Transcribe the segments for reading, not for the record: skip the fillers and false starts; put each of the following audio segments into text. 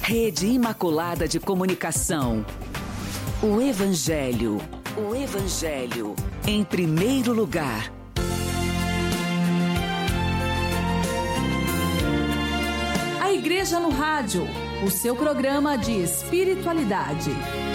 Rede Imaculada de Comunicação. O Evangelho. O Evangelho. Em primeiro lugar. A Igreja no Rádio. O seu programa de espiritualidade.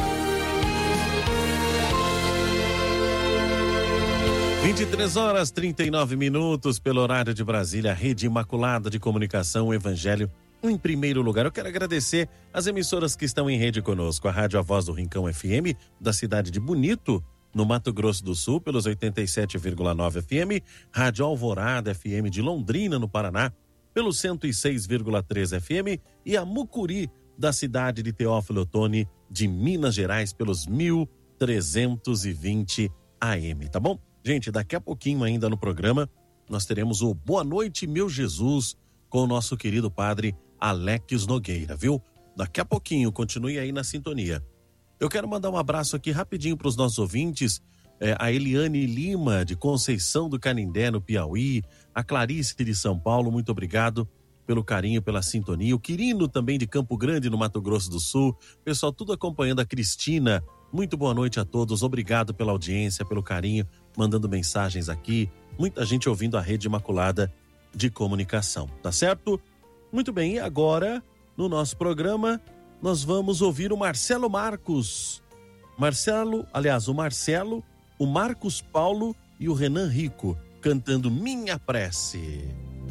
(23h39) pelo horário de Brasília, Rede Imaculada de Comunicação, o Evangelho em primeiro lugar. Eu quero agradecer as emissoras que estão em rede conosco. A Rádio A Voz do Rincão FM, da cidade de Bonito, no Mato Grosso do Sul, pelos 87,9 FM. Rádio Alvorada FM de Londrina, no Paraná, pelo 106,3 FM. E a Mucuri, da cidade de Teófilo Otoni, de Minas Gerais, pelos 1320 AM, tá bom? Gente, daqui a pouquinho ainda no programa, nós teremos o Boa Noite, Meu Jesus, com o nosso querido padre Alex Nogueira, viu? Daqui a pouquinho, continue aí na sintonia. Eu quero mandar um abraço aqui rapidinho para os nossos ouvintes, a Eliane Lima, de Conceição do Canindé, no Piauí, a Clarice de São Paulo, muito obrigado pelo carinho, pela sintonia, o Quirino também de Campo Grande, no Mato Grosso do Sul, pessoal tudo acompanhando, a Cristina, muito boa noite a todos, obrigado pela audiência, pelo carinho, mandando mensagens aqui, muita gente ouvindo a Rede Imaculada de Comunicação, tá certo? Muito bem, e agora, no nosso programa, nós vamos ouvir o Marcelo Marcos. O Marcelo, o Marcos Paulo e o Renan Rico, cantando Minha Prece.